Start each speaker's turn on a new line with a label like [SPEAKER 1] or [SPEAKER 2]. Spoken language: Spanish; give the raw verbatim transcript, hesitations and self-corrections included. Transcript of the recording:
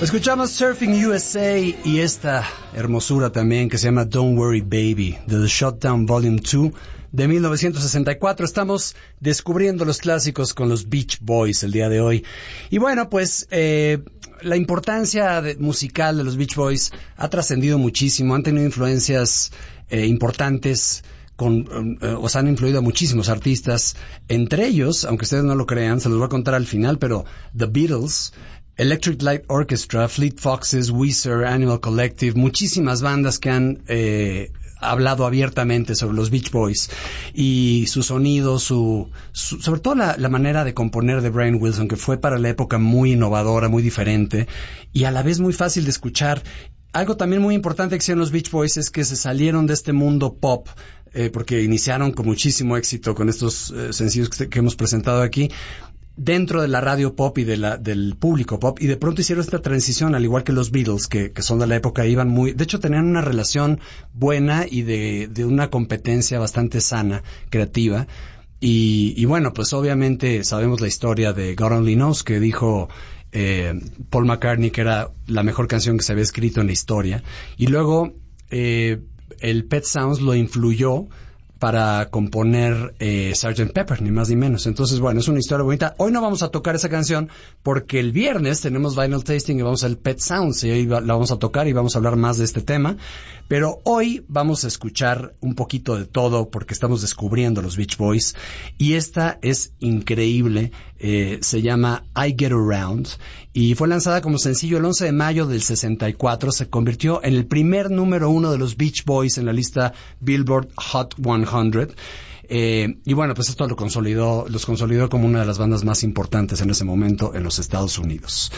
[SPEAKER 1] Escuchamos Surfing U S A y esta hermosura también que se llama Don't Worry Baby, de The Shutdown Volume dos de mil novecientos sesenta y cuatro. Estamos descubriendo los clásicos con los Beach Boys el día de hoy. Y bueno, pues eh, la importancia de, musical de los Beach Boys ha trascendido muchísimo, han tenido influencias eh, importantes. Con, eh, o sea, han influido a muchísimos artistas, entre ellos, aunque ustedes no lo crean, se los voy a contar al final, pero The Beatles, Electric Light Orchestra, Fleet Foxes, Weezer, Animal Collective, muchísimas bandas que han eh, hablado abiertamente sobre los Beach Boys y su sonido, su, su sobre todo la, la manera de componer de Brian Wilson, que fue para la época muy innovadora, muy diferente y a la vez muy fácil de escuchar. Algo también muy importante que hicieron los Beach Boys es que se salieron de este mundo pop, eh, porque iniciaron con muchísimo éxito con estos eh, sencillos que, que hemos presentado aquí, dentro de la radio pop y de la, del público pop, y de pronto hicieron esta transición, al igual que los Beatles, que, que son de la época, iban muy, de hecho tenían una relación buena y de, de una competencia bastante sana, creativa, y, y bueno, pues obviamente sabemos la historia de God Only Knows, que dijo Eh, Paul McCartney que era la mejor canción que se había escrito en la historia, y luego eh, el Pet Sounds lo influyó para componer eh, sergeant Pepper, ni más ni menos. Entonces, bueno, es una historia bonita. Hoy no vamos a tocar esa canción porque el viernes tenemos Vinyl Tasting y vamos al Pet Sounds y ahí va, la vamos a tocar y vamos a hablar más de este tema. Pero hoy vamos a escuchar un poquito de todo porque estamos descubriendo los Beach Boys y esta es increíble. Eh, se llama I Get Around y fue lanzada como sencillo el once de mayo del sesenta y cuatro. Se convirtió en el primer número uno de los Beach Boys en la lista Billboard Hot cien. Eh, y bueno, pues esto lo consolidó, los consolidó como una de las bandas más importantes en ese momento en los Estados Unidos.